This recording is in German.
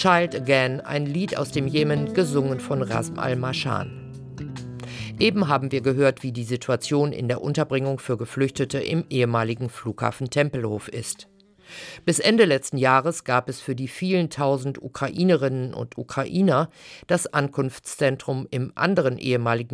Child Again, ein Lied aus dem Jemen, gesungen von Razm al-Marschan. Eben haben wir gehört, wie die Situation in der Unterbringung für Geflüchtete im ehemaligen Flughafen Tempelhof ist. Bis Ende letzten Jahres gab es für die vielen tausend Ukrainerinnen und Ukrainer das Ankunftszentrum im anderen ehemaligen